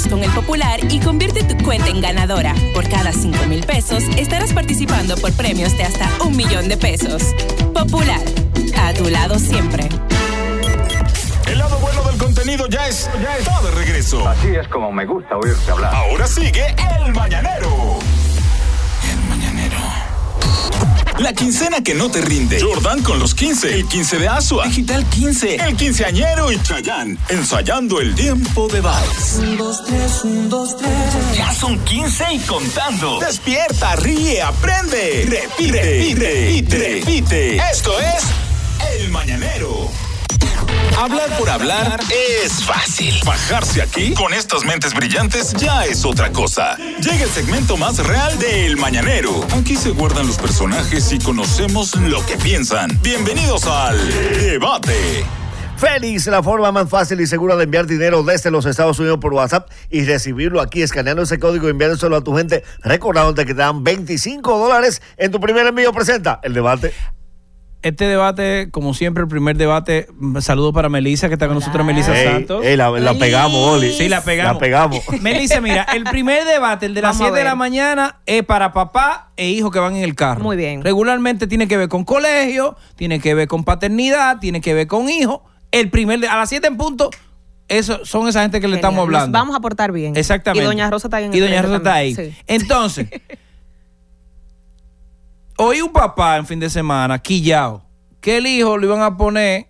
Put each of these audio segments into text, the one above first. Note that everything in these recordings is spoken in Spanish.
pesos con el Popular y convierte tu cuenta en ganadora. Por cada 5,000 pesos estarás participando por premios de hasta 1,000,000 de pesos. Popular, a tu lado siempre. El lado bueno del contenido ya está de regreso. Así es como me gusta oírte hablar. Ahora sigue El Mañanero. El Mañanero. La quincena que no te rinde. Jordan con los 15. El 15 de Asua. Digital 15. El quinceañero y Chayanne. Ensayando el tiempo de vals. 1, 2, 3, 1, 2, 3. Ya son 15 y contando. Despierta, ríe, aprende. Repite. Esto es El Mañanero. Hablar por hablar es fácil. Bajarse aquí con estas mentes brillantes ya es otra cosa. Llega el segmento más real de El Mañanero. Aquí se guardan los personajes y conocemos lo que piensan. Bienvenidos al Debate. Félix, la forma más fácil y segura de enviar dinero desde los Estados Unidos por WhatsApp y recibirlo aquí escaneando ese código y enviándoselo a tu gente, recordándote que te dan $25 en tu primer envío. Presenta El Debate. Este debate, como siempre, el primer debate, saludo para Melissa, que está con nosotros, Melissa Santos. La pegamos, Oli. Sí, la pegamos. Melissa, mira, el primer debate, el de las 7 de la mañana, es para papá e hijo que van en el carro. Muy bien. Regularmente tiene que ver con colegio, tiene que ver con paternidad, tiene que ver con hijo. El primer, a las 7 en punto, eso, son esa gente que le estamos hablando. Nos vamos a portar bien. Exactamente. Y doña Rosa está ahí en el Y doña Rosa está también. ahí. Sí. Entonces... Oí un papá en fin de semana, quillao, que el hijo lo iban a poner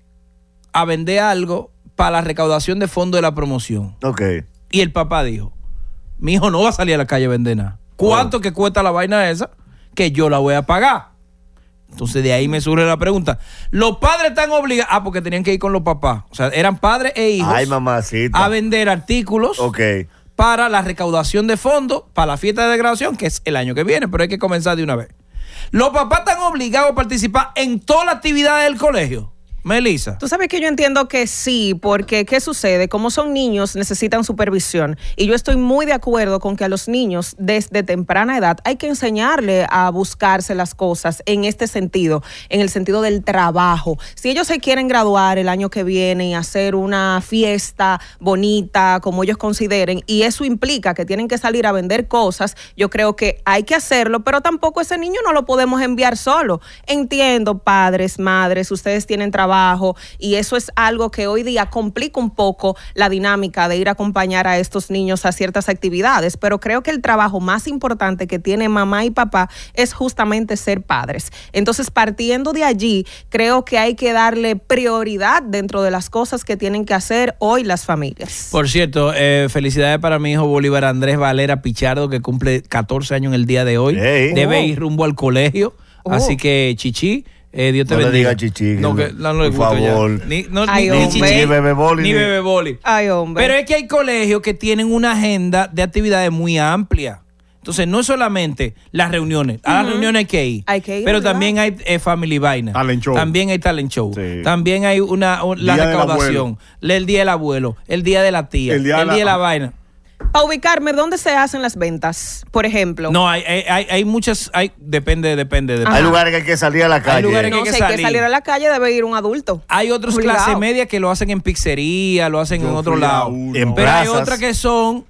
a vender algo para la recaudación de fondos de la promoción. Ok. Y el papá dijo, mi hijo no va a salir a la calle a vender nada. ¿Cuánto que cuesta la vaina esa? Que yo la voy a pagar. Entonces de ahí me surge la pregunta. Los padres están obligados, porque tenían que ir con los papás. O sea, eran padres e hijos. Ay, mamacita. A vender artículos. Ok. Para la recaudación de fondos para la fiesta de graduación, que es el año que viene, pero hay que comenzar de una vez. Los papás están obligados a participar en todas las actividades del colegio. Melissa. Tú sabes que yo entiendo que sí, porque ¿qué sucede? Como son niños, necesitan supervisión. Y yo estoy muy de acuerdo con que a los niños, desde temprana edad, hay que enseñarle a buscarse las cosas en este sentido, en el sentido del trabajo. Si ellos se quieren graduar el año que viene y hacer una fiesta bonita, como ellos consideren, y eso implica que tienen que salir a vender cosas, yo creo que hay que hacerlo, pero tampoco ese niño no lo podemos enviar solo. Entiendo, padres, madres, ustedes tienen trabajo, y eso es algo que hoy día complica un poco la dinámica de ir a acompañar a estos niños a ciertas actividades, pero creo que el trabajo más importante que tiene mamá y papá es justamente ser padres. Entonces, partiendo de allí, creo que hay que darle prioridad dentro de las cosas que tienen que hacer hoy las familias. Por cierto, felicidades para mi hijo Bolívar Andrés Valera Pichardo, que cumple 14 años en el día de hoy. Hey. Debe ir rumbo al colegio, así que Chichi, Dios te bendiga. No le diga chichi. No, que no le por gusta favor. ya. Ni hombre. chichi, Ni bebe boli. ni bebe boli. Ay, hombre. Pero es que hay colegios que tienen una agenda de actividades muy amplia. Entonces, no es solamente las reuniones. A las reuniones hay que ir. Pero ¿verdad? también hay family vaina. Talent show. También hay talent show. Sí. También hay la Día del recaudación. El día del abuelo. El día de la tía. El día de la vaina. Para ubicarme, ¿dónde se hacen las ventas, por ejemplo? No, hay muchas, depende. Hay lugares que hay que salir a la calle. Hay lugares que No, si hay que salir a la calle debe ir un adulto. Hay otros Obligado. clase media que lo hacen en pizzería, lo hacen en otro lado. En Pero hay plazas. otras que son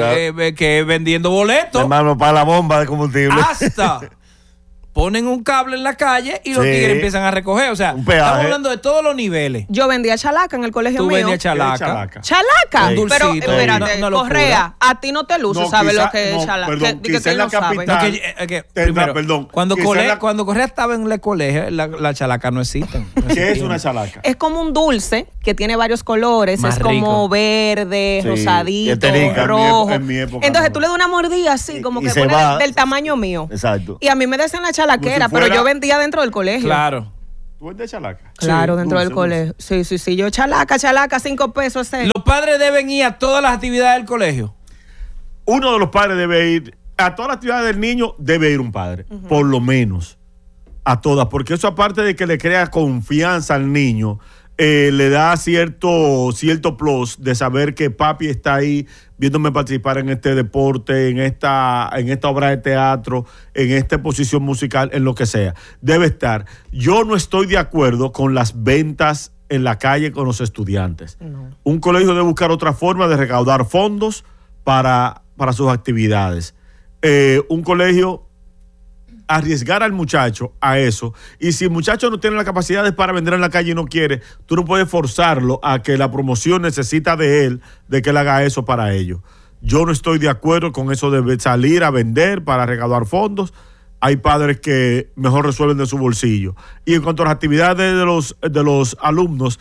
que vendiendo boletos. Hermano, para la bomba de combustible. Hasta ponen un cable en la calle y los Sí. tigres empiezan a recoger. O sea, Un peaje. estamos hablando de todos los niveles. Yo vendía chalaca en el colegio Tú mío. vendías chalaca. ¿Chalaca? Un Pero dulcito. espérate, Una locura. Correa, a ti no te luce, No, ¿sabes quizá- lo que es no, chalaca? perdón, Que quizá en él la no sabe. capital. Perdón, Cuando quizá Correa, la- cuando Correa estaba en el colegio, la chalaca no existe. ¿Qué es una chalaca? Es como un dulce que tiene varios colores. Más es como rico. verde, Sí, rosadito, eterica. rojo. En mi época Entonces no. tú le das una mordida así, como Y que se pone va. del tamaño mío. Exacto. Y a mí me decían la chalaquera, Como si pero yo fuera- vendía dentro del colegio. Claro. ¿Tú vendes chalaca? Claro, Sí, dentro del dulce, colegio. Sí. Yo chalaca, 5 pesos. Los padres deben ir a todas las actividades del colegio. Uno de los padres debe ir a todas las actividades del niño, debe ir un padre, por lo menos a todas, porque eso aparte de que le crea confianza al niño, le da cierto plus de saber que papi está ahí viéndome participar en este deporte, en esta obra de teatro, en esta exposición musical, en lo que sea. Debe estar. Yo no estoy de acuerdo con las ventas en la calle con los estudiantes. No. Un colegio debe buscar otra forma de recaudar fondos para sus actividades. Un colegio, arriesgar al muchacho a eso, y si el muchacho no tiene las capacidades para vender en la calle y no quiere, tú no puedes forzarlo a que la promoción necesita de él, de que él haga eso para ello. Yo no estoy de acuerdo con eso de salir a vender para recaudar fondos. Hay padres que mejor resuelven de su bolsillo. Y en cuanto a las actividades de los alumnos,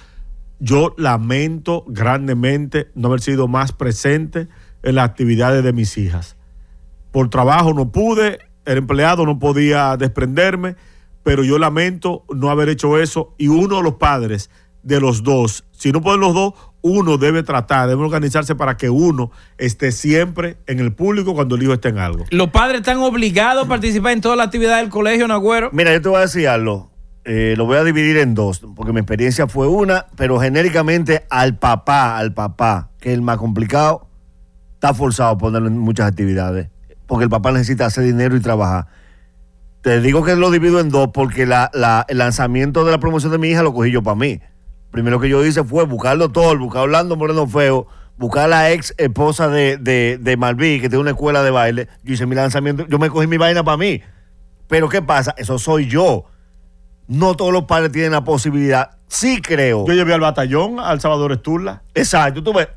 yo lamento grandemente no haber sido más presente en las actividades de mis hijas. Por trabajo no pude, el empleado no podía desprenderme, pero yo lamento no haber hecho eso, y uno de los padres de los dos, si no pueden los dos, uno debe organizarse para que uno esté siempre en el público cuando el hijo esté en algo. ¿Los padres están obligados a participar en toda la actividad del colegio, Nagüero? Mira, yo te voy a decir algo, lo voy a dividir en dos, porque mi experiencia fue una, pero genéricamente al papá, que es el más complicado, está forzado a ponerlo en muchas actividades, porque el papá necesita hacer dinero y trabajar. Te digo que lo divido en dos porque el lanzamiento de la promoción de mi hija lo cogí yo para mí. Primero que yo hice fue buscar al doctor, buscar a Orlando Moreno Feo, buscar a la ex esposa de Malví, que tiene una escuela de baile. Yo hice mi lanzamiento, yo me cogí mi vaina para mí. Pero ¿qué pasa? Eso soy yo. No todos los padres tienen la posibilidad. Sí creo. Yo llevé al batallón, al Salvador Esturla. Exacto, tú ves.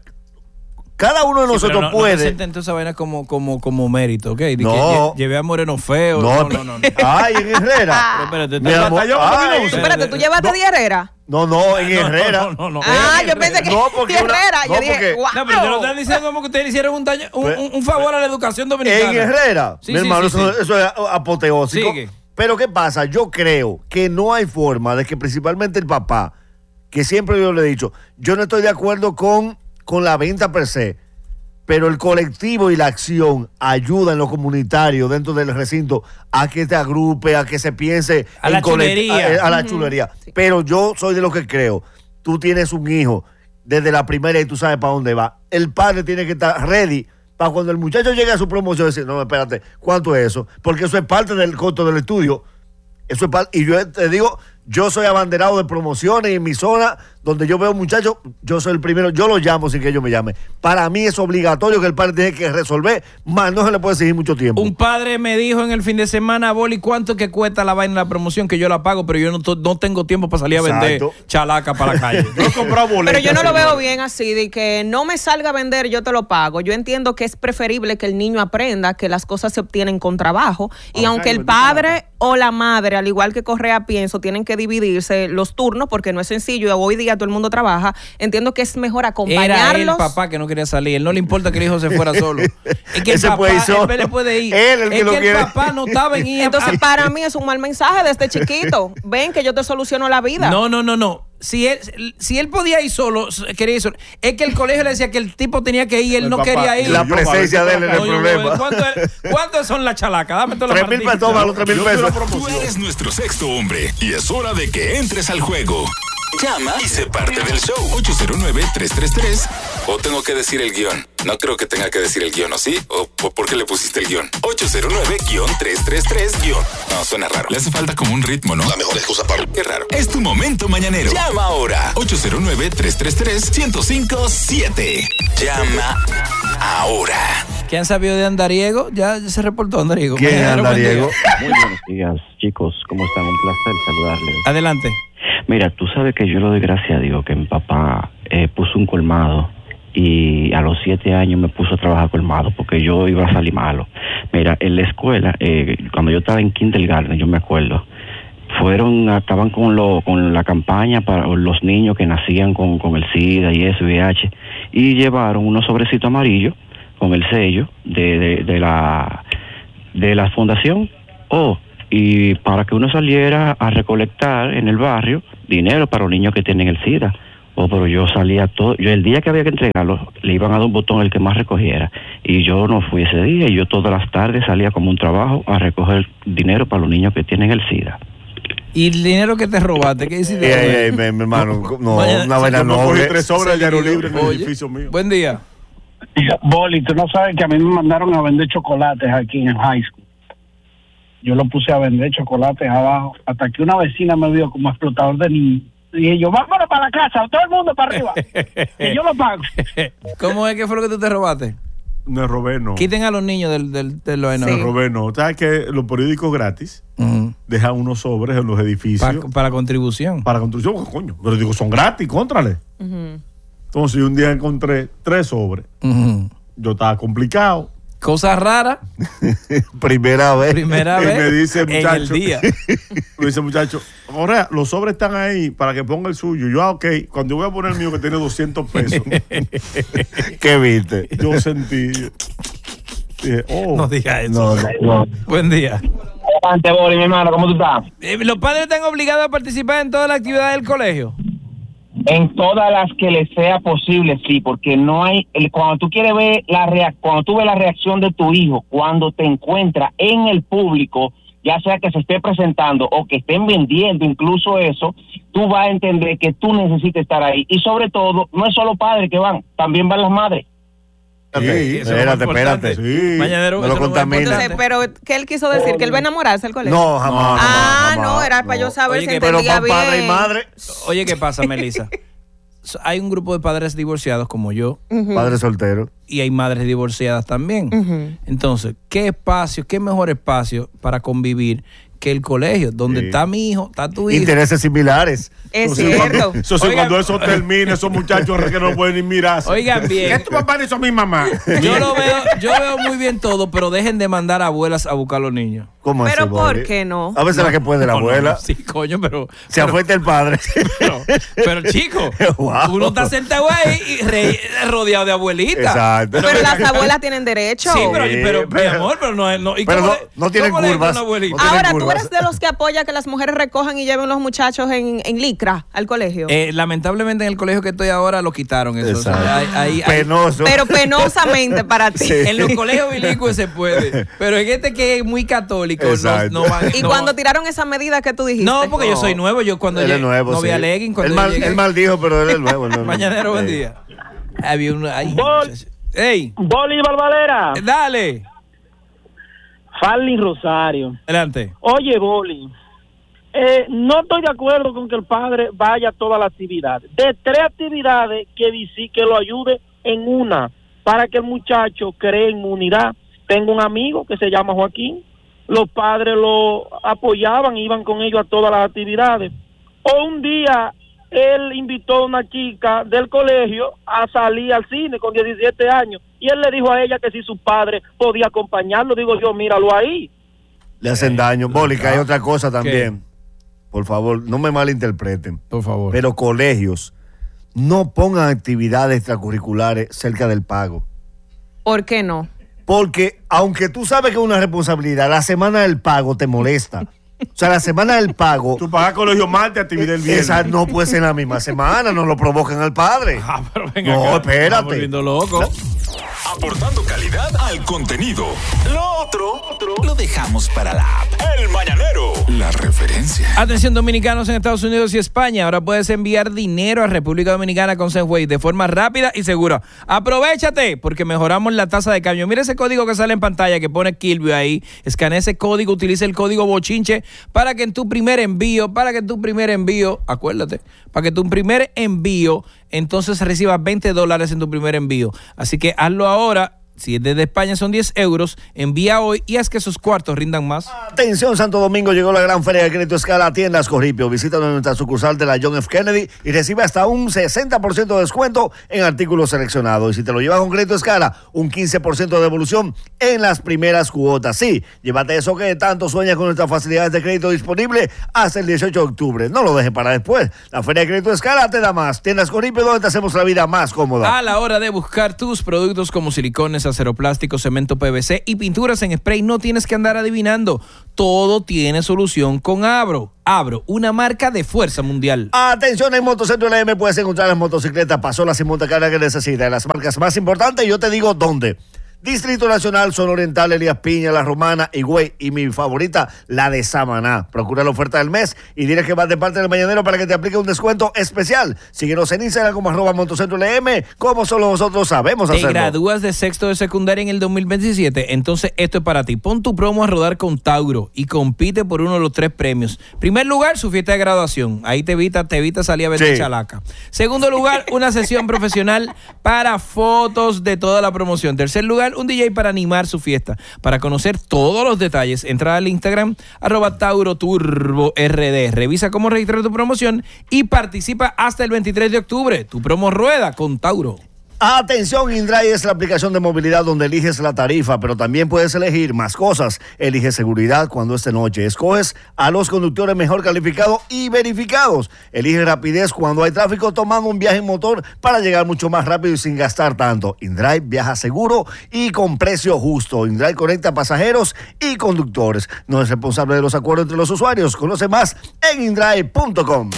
Cada uno de nosotros puede. No presenten esa vaina como mérito, ¿ok? No. Llevé a Moreno Feo. No. Ay, en Herrera. Pero espérate, Espérate, ¿tú llevaste de Herrera? No, en Herrera. No. Yo pensé que porque Herrera. yo dije, wow. No, pero te lo están diciendo como que ustedes hicieron un favor a la educación dominicana. En Herrera. Sí, mi hermano, sí. Eso es apoteósico. Sigue. Pero ¿qué pasa? Yo creo que no hay forma de que principalmente el papá, que siempre yo le he dicho, yo no estoy de acuerdo con la venta per se, pero el colectivo y la acción ayuda en lo comunitario dentro del recinto a que te agrupe, a que se piense a la chulería. A la chulería. Sí. Pero yo soy de los que creo, tú tienes un hijo desde la primaria y tú sabes para dónde va. El padre tiene que estar ready para cuando el muchacho llegue a su promoción decir, no, espérate, ¿cuánto es eso? Porque eso es parte del costo del estudio. Eso es parte, y yo te digo, yo soy abanderado de promociones y en mi zona donde yo veo muchachos, yo soy el primero, yo los llamo sin que ellos me llamen. Para mí es obligatorio que el padre tiene que resolver, más no se le puede exigir mucho tiempo. Un padre me dijo en el fin de semana, Boli, ¿cuánto que cuesta la vaina de la promoción? Que yo la pago, pero yo no tengo tiempo para salir a vender chalaca para la calle. Yo he comprado boletos. Pero yo no lo veo bien así, de que no me salga a vender, yo te lo pago. Yo entiendo que es preferible que el niño aprenda que las cosas se obtienen con trabajo, y aunque el padre o la madre, al igual que Correa pienso, tienen que dividirse los turnos, porque no es sencillo, hoy día todo el mundo trabaja, entiendo que es mejor acompañarlos. Era el papá que no quería salir, él no le importa que el hijo se fuera solo. Es que el papá le puede ir. El papá no estaba en ir. Entonces para mí es un mal mensaje desde chiquito. Ven que yo te soluciono la vida. No. Si él podía ir solo, quería ir solo. Es que el colegio le decía que el tipo tenía que ir, él no quería ir. La presencia de él es el problema. ¿Cuántos son las chalacas? Dame todas las 3,000 pesos, los 3,000 pesos. Tú eres nuestro sexto hombre y es hora de que entres al juego. Llama y sé parte del show. 809-333. O tengo que decir el guión. No creo que tenga que decir el guión, ¿o sí? ¿O por qué le pusiste el guión? 809-333-. No, suena raro. Le hace falta como un ritmo, ¿no? La mejor excusa para... Qué raro. Es tu momento mañanero. Llama ahora. 809-333-1057. Llama ahora. ¿Qué han sabido de Andariego? Ya se reportó Andariego. ¿Quién es Andariego? Muy buenos días, chicos. ¿Cómo están? Un placer saludarles. Adelante. Mira, tú sabes que yo le doy gracias a Dios que mi papá puso un colmado y a los 7 años me puso a trabajar colmado porque yo iba a salir malo. Mira, en la escuela, cuando yo estaba en kindergarten, yo me acuerdo, estaban con la campaña para los niños que nacían con el SIDA y eso, VIH, y llevaron unos sobrecitos amarillos con el sello de la fundación, y para que uno saliera a recolectar en el barrio dinero para los niños que tienen el SIDA. Pero yo salía el día que había que entregarlo, le iban a dar un botón el que más recogiera, y yo no fui ese día, y yo todas las tardes salía como un trabajo a recoger dinero para los niños que tienen el SIDA. ¿Y el dinero que te robaste? ¿Qué hiciste? Mi hermano, una vaina no. Cogí 3 sobres de dinero libre en el edificio mío. Buen día. Boli, tú no sabes que a mí me mandaron a vender chocolates aquí en el high school. Yo lo puse a vender chocolates abajo, hasta que una vecina me vio como explotador de niños. Y dije yo, vámonos para la casa, todo el mundo para arriba. Y yo lo pago. ¿Cómo es que fue lo que tú te robaste? No es robé, no. Quiten a los niños de los No es robé, no. ¿Sabes que los periódicos gratis dejan unos sobres en los edificios? Para contribución. Para contribución, coño. Pero digo, son gratis, contrale. Entonces, un día encontré 3 sobres. Yo estaba complicado. Cosa rara. Primera vez. Y me dice el muchacho. En el día. Me dice el muchacho, Correa, los sobres están ahí para que ponga el suyo. Yo, ok. Cuando yo voy a poner el mío que tiene 200 pesos. ¿Qué viste? Yo sentí. Dije, no diga eso. No. Buen día. Adelante, Boli, mi hermano, ¿cómo tú estás? ¿Los padres están obligados a participar en todas las actividades del colegio? En todas las que les sea posible, sí, porque no hay, cuando tú quieres ver cuando tú ves la reacción de tu hijo, cuando te encuentra en el público, ya sea que se esté presentando o que estén vendiendo, incluso eso, tú vas a entender que tú necesitas estar ahí. Y sobre todo, no es solo padres que van, también van las madres. Sí, espérate. Sí. Mañanero, no lo contamina. Entonces, pero ¿qué él quiso decir? ¿Que él va a enamorarse al colegio? No, jamás. No, era para yo saber si pero entendía para bien. padre y madre. Oye, ¿qué pasa, Melissa? Hay un grupo de padres divorciados como yo. Padres solteros. Y hay madres divorciadas también. Entonces, ¿qué mejor espacio para convivir que el colegio? Donde está mi hijo, está tu hijo. Intereses similares. Es cierto. Cuando eso termine, esos muchachos que no pueden ni mirarse. Oigan bien. ¿Qué tu papá hizo a mi mamá? Yo veo muy bien todo, pero dejen de mandar a abuelas a buscar a los niños. ¿Cómo pero así, ¿por qué no? A veces la que puede la abuela. Sí, coño, pero se afecta el padre. Pero chico, uno está sentado ahí y rodeado de abuelitas. Exacto. Pero las abuelas tienen derecho. Sí, pero mi amor, pero no. No tienen curvas. Ahora, ¿tú eres de los que apoya que las mujeres recojan y lleven los muchachos en licra al colegio? Lamentablemente en el colegio que estoy ahora lo quitaron eso. O sea, penoso. Pero penosamente para ti. En los colegios bilingües se puede. Pero en este que es muy católico no van. ¿Y cuando tiraron esa medida que tú dijiste? No, porque yo soy nuevo. Yo cuando él es nuevo, no voy a legging. Él mal dijo, pero él es nuevo. Mañanero, buen día. Había uno ahí. ¡Ey! Boli Barbalera. Dale. Farley Rosario. Adelante. Oye, Boli. No estoy de acuerdo con que el padre vaya a todas las actividades. De 3 actividades que lo ayude en una para que el muchacho cree inmunidad. Tengo un amigo que se llama Joaquín. Los padres lo apoyaban, iban con ellos a todas las actividades. O un día él invitó a una chica del colegio a salir al cine con 17 años y él le dijo a ella que si su padre podía acompañarlo. Digo yo, míralo ahí. Le hacen daño. Bólica, hay otra cosa también. ¿Qué? Por favor, no me malinterpreten. Por favor. Pero colegios, no pongan actividades extracurriculares cerca del pago. ¿Por qué no? Porque aunque tú sabes que es una responsabilidad, la semana del pago te molesta. O sea, la semana del pago. Tú pagas colegio martes, actividad el viernes. Esa no puede ser en la misma semana, no lo provocan al padre. Pero venga no, acá, espérate. Volviendo loco. Aportando calidad al contenido. Lo otro lo dejamos para la app. El Mañanero. La referencia. Atención, dominicanos en Estados Unidos y España. Ahora puedes enviar dinero a República Dominicana con Sendwave de forma rápida y segura. Aprovechate porque mejoramos la tasa de cambio. Mira ese código que sale en pantalla que pone Kilvio ahí. Escanea ese código, utiliza el código bochinche para que en tu primer envío, acuérdate, para que tu primer envío entonces recibas $20 en tu primer envío. Así que hazlo ahora. Si es desde España son 10 euros, envía hoy y haz que esos cuartos rindan más. Atención, Santo Domingo, llegó la gran feria de crédito escala a Tiendas Corripio. Visita nuestra sucursal de la John F. Kennedy y recibe hasta un 60% de descuento en artículos seleccionados. Y si te lo llevas con crédito escala, un 15% de devolución en las primeras cuotas. Sí, llévate eso que tanto sueñas con nuestras facilidades de crédito disponible hasta el 18 de octubre. No lo dejes para después. La feria de crédito escala te da más. Tiendas Corripio, donde te hacemos la vida más cómoda. A la hora de buscar tus productos como silicones, acero plástico, cemento PVC y pinturas en spray, no tienes que andar adivinando. Todo tiene solución con Abro. Abro, una marca de fuerza mundial. Atención, en Motocentro LM puedes encontrar las motocicletas, pasolas y montacargas que necesitas. Las marcas más importantes, yo te digo dónde. Distrito Nacional, Zona Oriental, Elías Piña, La Romana, Higüey y mi favorita, la de Samaná. Procura la oferta del mes y dile que vas de parte del Mañanero para que te aplique un descuento especial. Síguenos en Instagram como @Motocentro LM, como solo nosotros sabemos hacerlo. ¿Te gradúas de sexto de secundaria en el 2027? Entonces esto es para ti. Pon tu promo a rodar con Tauro y compite por uno de los 3 premios. Primer lugar, su fiesta de graduación. Ahí te evita salir a vender chalaca. Segundo lugar, una sesión profesional para fotos de toda la promoción. Tercer lugar, un DJ para animar su fiesta. Para conocer todos los detalles, entra al Instagram @TauroTurboRD. Revisa cómo registrar tu promoción y participa hasta el 23 de octubre. Tu promo rueda con Tauro. Atención, InDrive es la aplicación de movilidad donde eliges la tarifa, pero también puedes elegir más cosas. Elige seguridad cuando es de noche. Escoges a los conductores mejor calificados y verificados. Elige rapidez cuando hay tráfico, tomando un viaje en motor para llegar mucho más rápido y sin gastar tanto. InDrive viaja seguro y con precio justo. InDrive conecta pasajeros y conductores. No es responsable de los acuerdos entre los usuarios. Conoce más en indrive.com.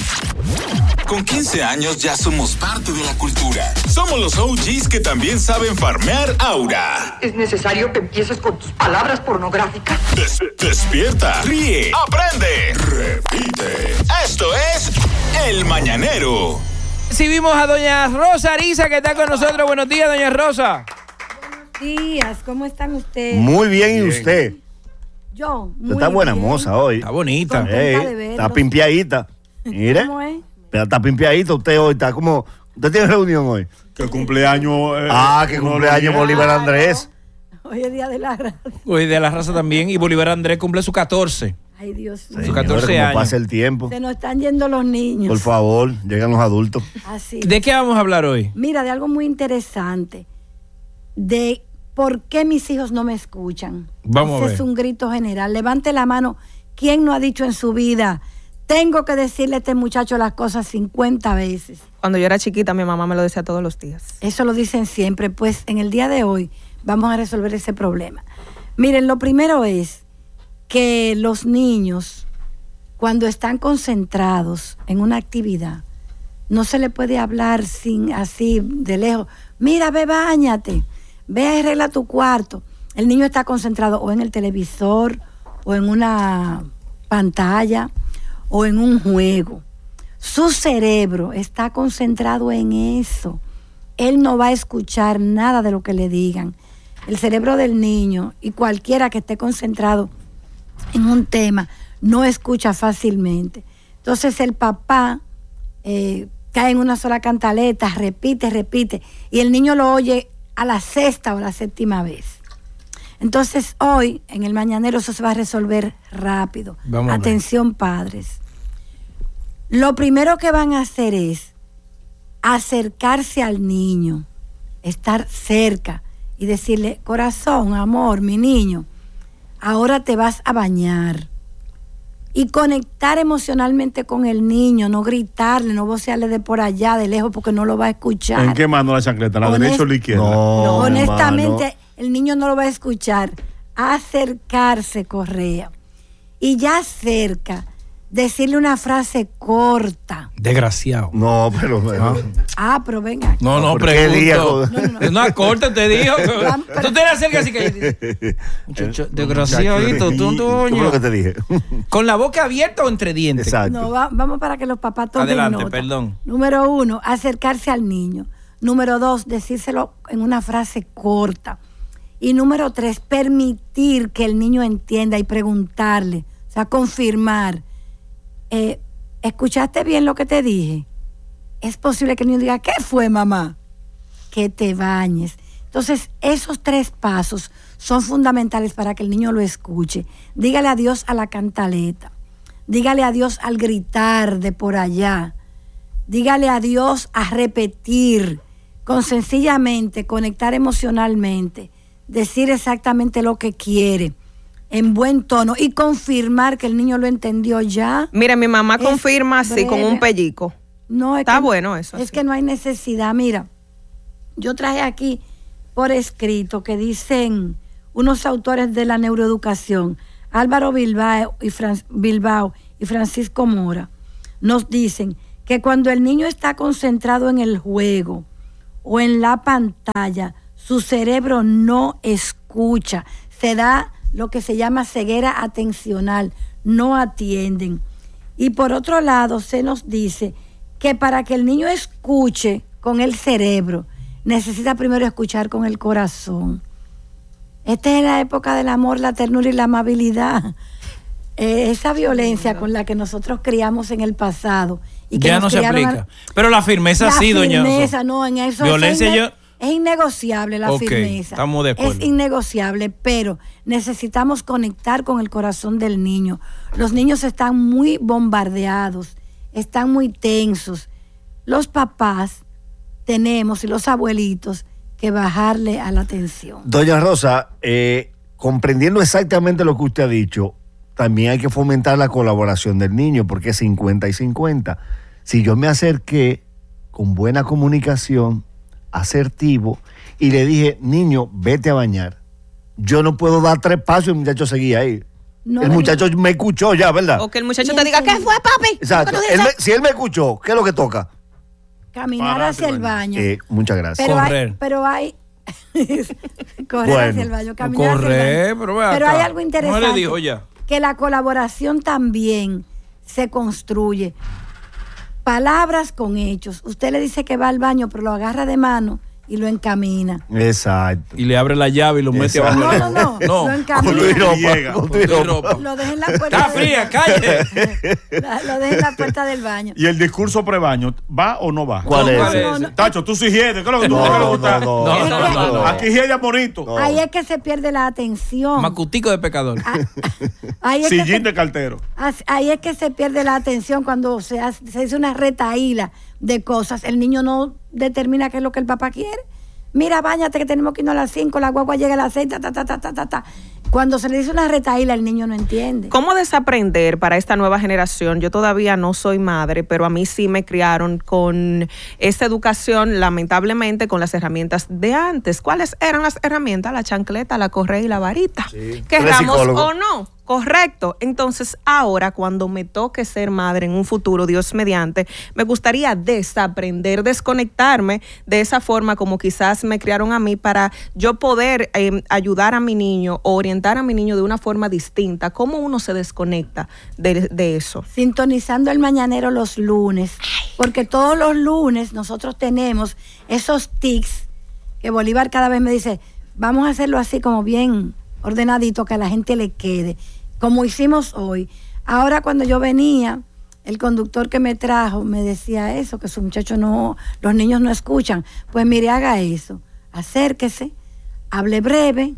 Con 15 años ya somos parte de la cultura. Somos los OGs que también saben farmear aura. ¿Es necesario que empieces con tus palabras pornográficas? Despierta, ríe, aprende, repite. Esto es El Mañanero. Recibimos a doña Rosa Ariza, que está con nosotros. Buenos días, doña Rosa. Buenos días, ¿cómo están ustedes? Muy bien, ¿y usted? Yo, muy Está buena bien. moza hoy. Está bonita. De verlos. Está pimpiadita. Mire. ¿Cómo es? Pero está pimpiadito usted hoy, está como... ¿Usted tiene reunión hoy? Que cumpleaños... que cumpleaños Bolívar Andrés. Hoy es día de la raza. Hoy de la raza también. Y Bolívar Andrés cumple su 14. Ay, Dios mío. Sus 14 años. Pasa el tiempo. Se nos están yendo los niños. Por favor, llegan los adultos. Así. ¿De qué vamos a hablar hoy? Mira, de algo muy interesante. De por qué mis hijos no me escuchan. Vamos a Ese ver. es un grito general. Levante la mano. ¿Quién no ha dicho en su vida? Tengo que decirle a este muchacho las cosas 50 veces. Cuando yo era chiquita, mi mamá me lo decía todos los días. Eso lo dicen siempre. Pues en el día de hoy vamos a resolver ese problema. Miren, lo primero es que los niños, cuando están concentrados en una actividad, no se le puede hablar sin así de lejos. Mira, ve, báñate, ve, arregla tu cuarto. El niño está concentrado o en el televisor o en una pantalla o en un juego. Su cerebro está concentrado en eso. Él no va a escuchar nada de lo que le digan. El cerebro del niño y cualquiera que esté concentrado en un tema no escucha fácilmente. Entonces el papá cae en una sola cantaleta, repite, y el niño lo oye a la 6ª o la 7ª vez. Entonces hoy, en el Mañanero, eso se va a resolver rápido. Atención, padres. Lo primero que van a hacer es acercarse al niño, estar cerca y decirle: corazón, amor, mi niño, ahora te vas a bañar. Y conectar emocionalmente con el niño, no gritarle, no vocearle de por allá, de lejos, porque no lo va a escuchar. ¿En qué mano la chancleta? ¿La derecha o la izquierda? No, honestamente, hermano. el niño no lo va a escuchar. Acercarse, Correa. Y ya cerca, decirle una frase corta. Desgraciado. No, pero... Pero venga. No, ¿por qué pregunto. No. No, corta, te dijo. Tú te acercas así que... Muchacho, desgraciadito. ¿Qué fue lo que te dije? ¿Con la boca abierta o entre dientes? Exacto. No, vamos para que los papás tomen Adelante, nota. perdón. Número 1, acercarse al niño. Número 2, decírselo en una frase corta. Y número 3, permitir que el niño entienda y preguntarle, o sea, confirmar. ¿Escuchaste bien lo que te dije? Es posible que el niño diga: ¿qué fue, mamá? Que te bañes. Entonces, esos 3 pasos son fundamentales para que el niño lo escuche. Dígale adiós a la cantaleta. Dígale adiós al gritar de por allá. Dígale adiós a repetir. Con sencillamente conectar emocionalmente. Decir exactamente lo que quiere. En buen tono. Y confirmar que el niño lo entendió ya. Mira, mi mamá confirma así, con un pellico. No, es Está que, bueno eso. Es así. que no hay necesidad. Mira, yo traje aquí por escrito que dicen unos autores de la neuroeducación, Álvaro Bilbao y Francisco Mora, nos dicen que cuando el niño está concentrado en el juego o en la pantalla, su cerebro no escucha, se da lo que se llama ceguera atencional, no atienden. Y por otro lado, se nos dice que para que el niño escuche con el cerebro, necesita primero escuchar con el corazón. Esta es la época del amor, la ternura y la amabilidad. Esa violencia con la que nosotros criamos en el pasado. Y que ya no se aplica. Pero la firmeza sí, doña. La firmeza, no, en eso. Violencia Es innegociable la firmeza. Estamos de acuerdo. Es innegociable, pero necesitamos conectar con el corazón del niño. Los niños están muy bombardeados, están muy tensos. Los papás tenemos y los abuelitos que bajarle a la tensión. Doña Rosa, comprendiendo exactamente lo que usted ha dicho, también hay que fomentar la colaboración del niño, porque es 50 y 50. Si yo me acerqué con buena comunicación, asertivo, y le dije, niño, vete a bañar, yo no puedo dar 3 pasos y el muchacho seguía ahí. No, el muchacho me escuchó ya, ¿verdad? O que el muchacho te diga, ¿qué fue, papi? Exacto. Si él me escuchó, ¿qué es lo que toca? Caminar hacia el baño. Muchas gracias. Pero hay correr hacia el baño, caminar hacia el baño. Pero hay algo interesante. No le dijo ya. Que la colaboración también se construye. Palabras con hechos. Usted le dice que va al baño, pero lo agarra de mano y lo encamina. Exacto. Y le abre la llave y lo mete abajo. No. Lo encamina. Con tu ropa. Lo deja en la puerta. Está fría, calle. Lo deja en la puerta del baño. ¿Y el discurso prebaño va o no va? ¿Cuál es? No. Tacho, tú sí hiede. ¿Qué es lo que tú No. Aquí hiede bonito. No. Ahí es que se pierde la atención. Macutico de pecador. Sillín de cartero. Ahí es que se pierde la atención cuando se dice una retaíla de cosas. El niño no determina qué es lo que el papá quiere. Mira, báñate que tenemos que irnos a las 5, la guagua llega a las 6, Cuando se le dice una retaíla, el niño no entiende. ¿Cómo desaprender para esta nueva generación? Yo todavía no soy madre, pero a mí sí me criaron con esta educación, lamentablemente, con las herramientas de antes. ¿Cuáles eran las herramientas? La chancleta, la correa y la varita. Sí. Querramos o no. Correcto. Entonces, ahora, cuando me toque ser madre en un futuro, Dios mediante, me gustaría desaprender, desconectarme de esa forma como quizás me criaron a mí para yo poder ayudar a mi niño o orientar a mi niño de una forma distinta. ¿Cómo uno se desconecta de eso? Sintonizando el mañanero los lunes, porque todos los lunes nosotros tenemos esos tics que Bolívar cada vez me dice, vamos a hacerlo así como bien ordenadito, que a la gente le quede, como hicimos hoy. Ahora cuando yo venía, el conductor que me trajo me decía eso, que su muchacho no, los niños no escuchan. Pues mire, haga eso, acérquese, hable breve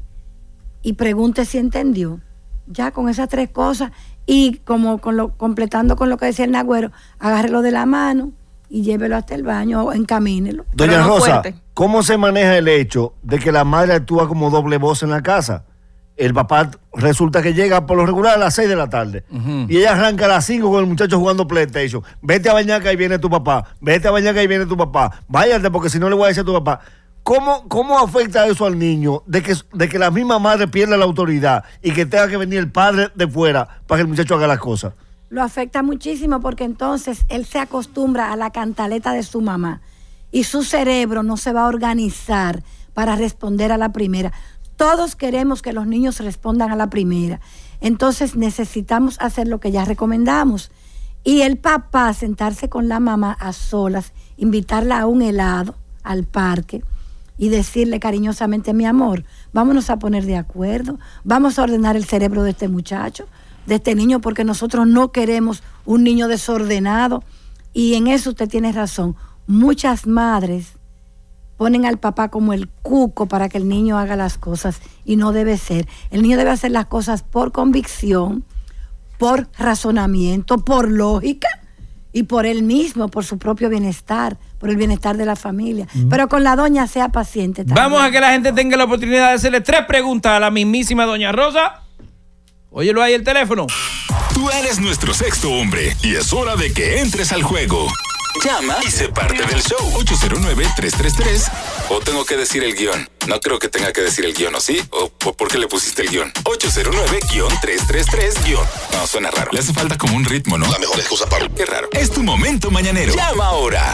y pregunte si entendió. Ya con esas 3 cosas y como completando con lo que decía el Nagüero, agárrelo de la mano y llévelo hasta el baño o encamínelo. Doña Rosa, ¿cómo se maneja el hecho de que la madre actúa como doble voz en la casa? El papá resulta que llega por lo regular a las 6 de la tarde y ella arranca a las 5 con el muchacho jugando PlayStation. Vete a bañar que ahí viene tu papá. Vete a bañar que ahí viene tu papá. Váyate porque si no le voy a decir a tu papá. ¿Cómo afecta eso al niño de que la misma madre pierda la autoridad y que tenga que venir el padre de fuera para que el muchacho haga las cosas? Lo afecta muchísimo porque entonces él se acostumbra a la cantaleta de su mamá y su cerebro no se va a organizar para responder a la primera. Todos queremos que los niños respondan a la primera. Entonces necesitamos hacer lo que ya recomendamos. Y el papá sentarse con la mamá a solas, invitarla a un helado, al parque, y decirle cariñosamente, mi amor, vámonos a poner de acuerdo, vamos a ordenar el cerebro de este muchacho, de este niño, porque nosotros no queremos un niño desordenado. Y en eso usted tiene razón. Muchas madres ponen al papá como el cuco para que el niño haga las cosas y no debe ser. El niño debe hacer las cosas por convicción, por razonamiento, por lógica y por él mismo, por su propio bienestar, por el bienestar de la familia. Pero con la doña sea paciente también. Vamos a que la gente tenga la oportunidad de hacerle 3 preguntas a la mismísima doña Rosa. Óyelo ahí el teléfono. Tú eres nuestro sexto hombre y es hora de que entres al juego. Llama y sé parte del show. 809-333. O tengo que decir el guión. No creo que tenga que decir el guión, ¿o sí? ¿O por qué le pusiste el guión? 809-333 guión. No, suena raro. Le hace falta como un ritmo, ¿no? La mejor excusa para... Qué raro. Es tu momento mañanero. Llama ahora.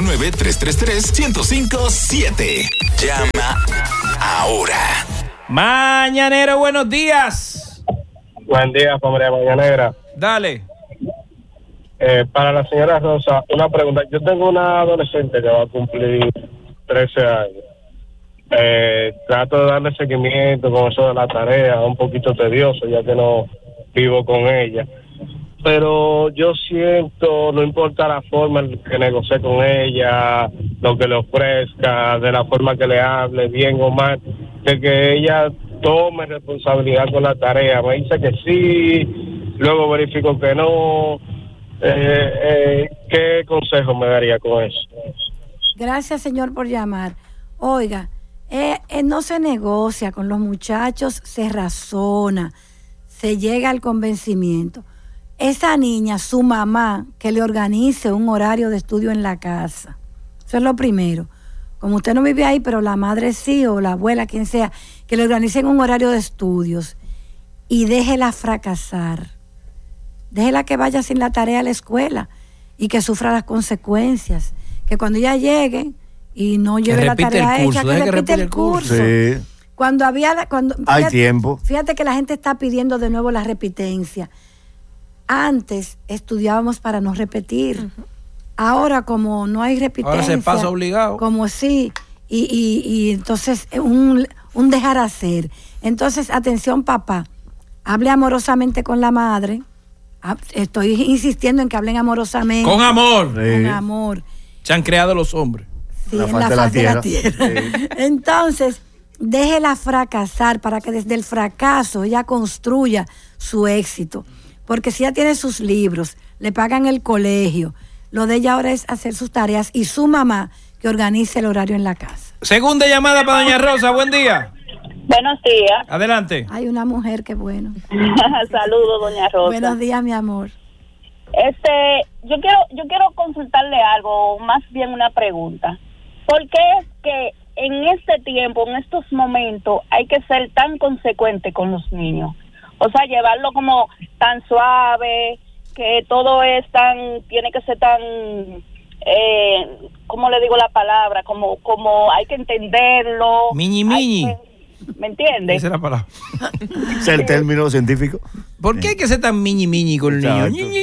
809-333-1057. Llama ahora. Mañanero, buenos días. Buen día, familia mañanera. Dale. Para la señora Rosa, una pregunta. Yo tengo una adolescente que va a cumplir 13 años. Trato de darle seguimiento con eso de la tarea, un poquito tedioso ya que no vivo con ella. pero yo siento, no importa la forma en que negocie con ella, lo que le ofrezca, de la forma que le hable, bien o mal, de que ella tome responsabilidad con la tarea. Me dice que sí, luego verifico que no. ¿Qué consejo me daría con eso? Gracias, señor, por llamar. Oiga, no se negocia con los muchachos, se razona, se llega al convencimiento. Esa niña, su mamá, que le organice un horario de estudio en la casa. Eso es lo primero. Como usted no vive ahí, pero la madre sí, o la abuela, quien sea, que le organicen un horario de estudios y déjela fracasar. Déjela que vaya sin la tarea a la escuela y que sufra las consecuencias. Que cuando ella llegue y no lleve la tarea hecha, que repite el curso. Sí. Cuando hay tiempo. Fíjate que la gente está pidiendo de nuevo la repitencia. Antes estudiábamos para no repetir. Ahora, como no hay repitencia, ahora se pasa obligado. Como sí, y entonces un dejar hacer. Entonces, atención, papá, hable amorosamente con la madre. Estoy insistiendo en que hablen amorosamente. Con amor. Sí. Con amor. Se han creado los hombres. Sí, en la faz de la tierra. Sí. Entonces, déjela fracasar para que desde el fracaso ella construya su éxito. Porque si ella tiene sus libros, le pagan el colegio, lo de ella ahora es hacer sus tareas y su mamá que organice el horario en la casa. Segunda llamada para doña Rosa, buen día. Buenos días. Adelante. Hay una mujer, qué bueno. Saludos, doña Rosa. Buenos días, mi amor. Yo quiero consultarle algo, más bien una pregunta. ¿Por qué es que en este tiempo, en estos momentos, hay que ser tan consecuente con los niños? O sea, llevarlo como tan suave, que todo es tiene que ser tan, ¿cómo le digo la palabra? Como hay que entenderlo. Miñi. ¿Me entiendes? Esa es la palabra. ¿Es el término científico? ¿Por qué hay que ser tan miñi con el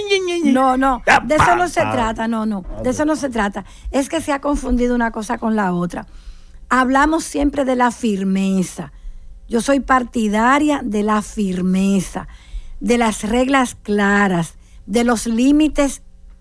niño? No, de eso no se trata, de eso no se trata. Es que se ha confundido una cosa con la otra. Hablamos siempre de la firmeza. Yo soy partidaria de la firmeza, de las reglas claras, de los límites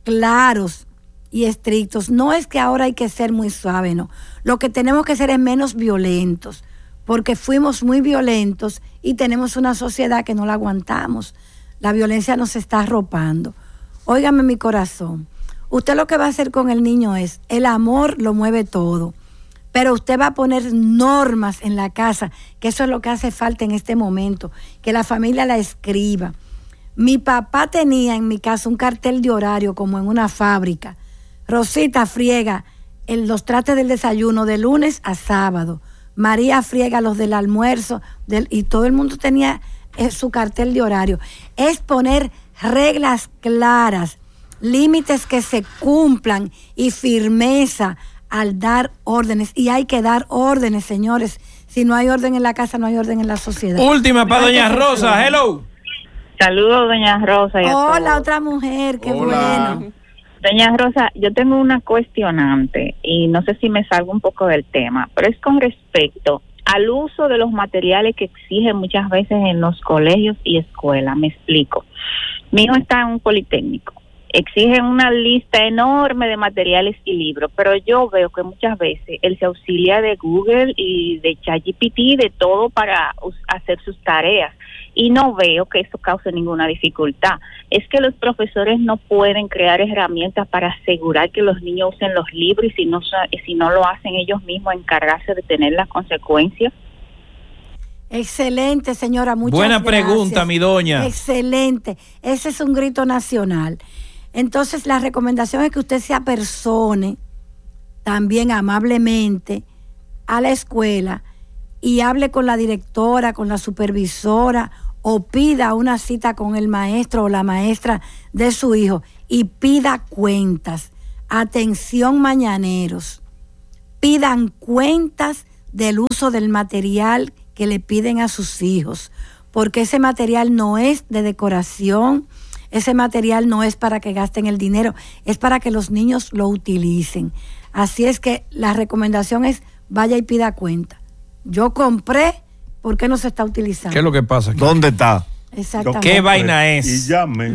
claros y estrictos. No es que ahora hay que ser muy suave, no. Lo que tenemos que ser es menos violentos, porque fuimos muy violentos y tenemos una sociedad que no la aguantamos. La violencia nos está arropando. Óigame mi corazón, usted lo que va a hacer con el niño es, el amor lo mueve todo. Pero usted va a poner normas en la casa, que eso es lo que hace falta en este momento, que la familia la escriba. Mi papá tenía en mi casa un cartel de horario como en una fábrica. Rosita friega los trastes del desayuno de lunes a sábado. María friega los del almuerzo y todo el mundo tenía su cartel de horario. Es poner reglas claras, límites que se cumplan y firmeza al dar órdenes, y hay que dar órdenes, señores. Si no hay orden en la casa, no hay orden en la sociedad. Última para doña Rosa, hello. Saludos, doña Rosa. Hola, otra mujer, qué bueno. Doña Rosa, yo tengo una cuestionante y no sé si me salgo un poco del tema, pero es con respecto al uso de los materiales que exigen muchas veces en los colegios y escuelas. Me explico. Mi hijo está en un politécnico. Exigen una lista enorme de materiales y libros, pero yo veo que muchas veces él se auxilia de Google y de ChatGPT, de todo para hacer sus tareas, y no veo que eso cause ninguna dificultad. Es que los profesores no pueden crear herramientas para asegurar que los niños usen los libros, y si no lo hacen ellos mismos, encargarse de tener las consecuencias. Excelente, señora, muchas Buena gracias. Pregunta, mi doña. Excelente, ese es un grito nacional. Entonces, la recomendación es que usted se apersone también amablemente a la escuela y hable con la directora, con la supervisora, o pida una cita con el maestro o la maestra de su hijo y pida cuentas. Atención, mañaneros, pidan cuentas del uso del material que le piden a sus hijos, porque ese material no es de decoración. Ese material no es para que gasten el dinero, es para que los niños lo utilicen. Así es que la recomendación es, vaya y pida cuenta. Yo compré, ¿por qué no se está utilizando? ¿Qué es lo que pasa aquí? ¿Dónde está? Exactamente. ¿Qué vaina es? Y llame.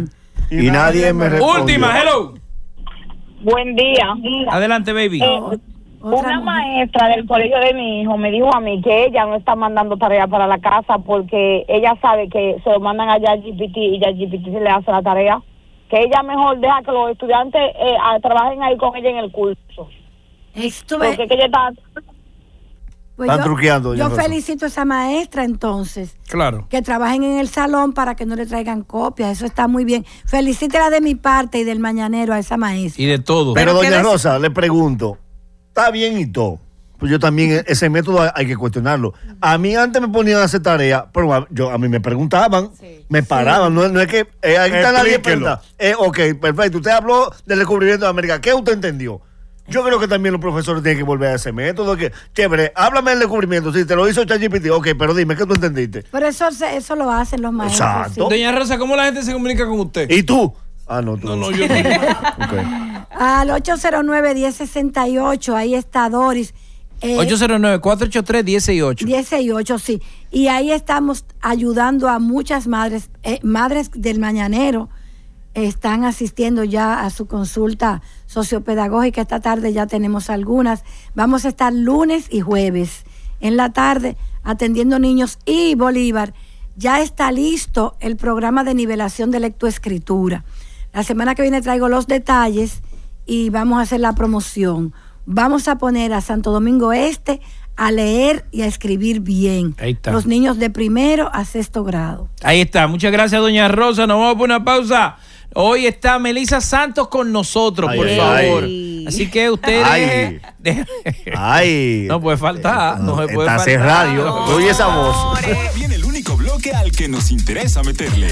Y nadie me respondió. Última, hello. Buen día. Adelante, baby. Una maestra del colegio de mi hijo me dijo a mí que ella no está mandando tarea para la casa porque ella sabe que se lo mandan a ChatGPT y ChatGPT se le hace la tarea. Que ella mejor deja que los estudiantes trabajen ahí con ella en el curso. Porque que ella está... Pues están truqueando. Yo felicito a esa maestra entonces. Claro. Que trabajen en el salón para que no le traigan copias. Eso está muy bien. Felicítela de mi parte y del mañanero a esa maestra. Y de todo. Pero doña Rosa, le pregunto, está bien y todo. Pues yo también, ese método hay que cuestionarlo. A mí antes me ponían a hacer tarea, pero a mí me preguntaban, me paraban. No es que ahí está nadie pregunta. Ok, perfecto. Usted habló del descubrimiento de América. ¿Qué usted entendió? Yo creo que también los profesores tienen que volver a ese método. Que, chévere, háblame del descubrimiento. Si te lo hizo ChatGPT, ok, pero dime, ¿qué tú entendiste? Pero eso lo hacen los maestros. Exacto. Sí. Doña Rosa, ¿cómo la gente se comunica con usted? ¿Y tú? No, tú. No, yo no. Okay. Al 809-1068, ahí está Doris. 809-483-1068. 1068, sí. Y ahí estamos ayudando a muchas madres. Madres del mañanero están asistiendo ya a su consulta sociopedagógica. Esta tarde ya tenemos algunas. Vamos a estar lunes y jueves en la tarde atendiendo niños. Y Bolívar, ya está listo el programa de nivelación de lectoescritura. La semana que viene traigo los detalles y vamos a hacer la promoción. Vamos a poner a Santo Domingo Este a leer y a escribir bien. Ahí está. Los niños de 1º a 6º grado. Ahí está. Muchas gracias, doña Rosa. Nos vamos por una pausa. Hoy está Melissa Santos con nosotros, por favor. Así que ustedes... No puede faltar. No se puede faltar. Está radio. Oye esa voz. Ahora viene el único bloque al que nos interesa meterle.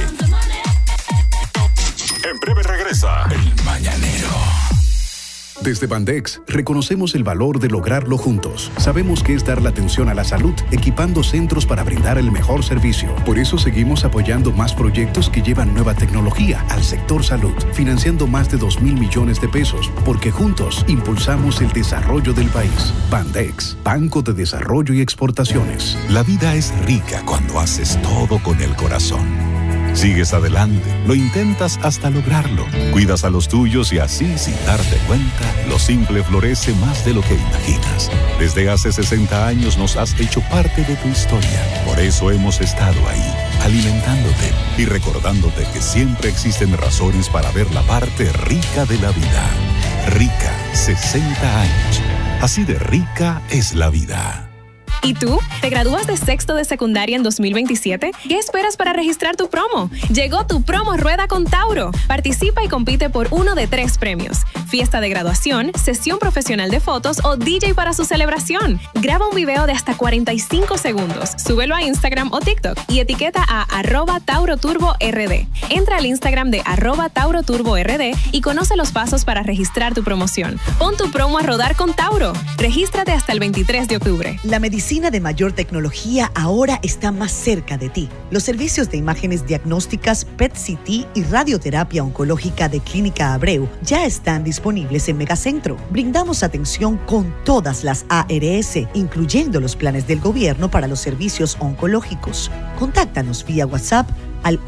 En breve regresa El Mañanero. Desde Bandex, reconocemos el valor de lograrlo juntos. Sabemos que es dar la atención a la salud, equipando centros para brindar el mejor servicio. Por eso seguimos apoyando más proyectos que llevan nueva tecnología al sector salud, financiando más de 2,000 millones de pesos, porque juntos impulsamos el desarrollo del país. Bandex, Banco de Desarrollo y Exportaciones. La vida es rica cuando haces todo con el corazón. Sigues adelante, lo intentas hasta lograrlo. Cuidas a los tuyos y así, sin darte cuenta, lo simple florece más de lo que imaginas. Desde hace 60 años nos has hecho parte de tu historia. Por eso hemos estado ahí, alimentándote y recordándote que siempre existen razones para ver la parte rica de la vida. Rica, 60 años. Así de rica es la vida. ¿Y tú? ¿Te gradúas de sexto de secundaria en 2027? ¿Qué esperas para registrar tu promo? Llegó tu promo Rueda con Tauro. Participa y compite por uno de 3 premios. Fiesta de graduación, sesión profesional de fotos o DJ para su celebración. Graba un video de hasta 45 segundos. Súbelo a Instagram o TikTok y etiqueta a @TauroTurboRD. Entra al Instagram de @TauroTurboRD y conoce los pasos para registrar tu promoción. Pon tu promo a rodar con Tauro. Regístrate hasta el 23 de octubre. La medicina de mayor tecnología ahora está más cerca de ti. Los servicios de imágenes diagnósticas PET-CT y radioterapia oncológica de Clínica Abreu ya están disponibles en Megacentro. Brindamos atención con todas las ARS, incluyendo los planes del gobierno para los servicios oncológicos. Contáctanos vía WhatsApp al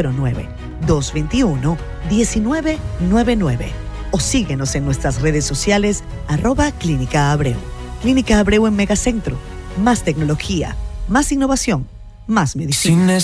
809-221-1999 o síguenos en nuestras redes sociales @Clínica Abreu. Clínica Abreu en Megacentro. Más tecnología, más innovación, más medicina.